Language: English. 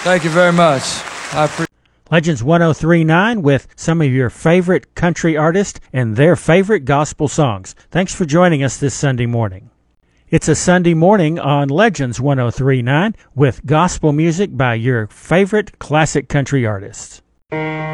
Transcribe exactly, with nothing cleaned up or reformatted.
Thank you very much. I appreciate Legends one oh three point nine with some of your favorite country artists and their favorite gospel songs. Thanks for joining us this Sunday morning. It's a Sunday morning on Legends one oh three point nine with gospel music by your favorite classic country artists.